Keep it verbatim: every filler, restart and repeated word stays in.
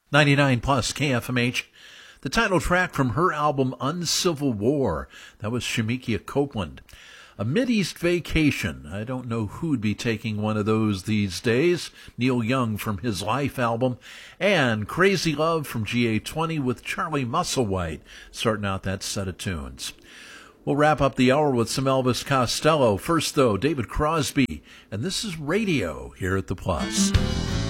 ninety-nine plus K F M H. The title track from her album Uncivil War. That was Shemekia Copeland. A Mideast Vacation. I don't know who'd be taking one of those these days. Neil Young from his Life album. And Crazy Love from G A twenty with Charlie Musselwhite starting out that set of tunes. We'll wrap up the hour with some Elvis Costello. First, though, David Crosby. And this is Radio here at The Plus.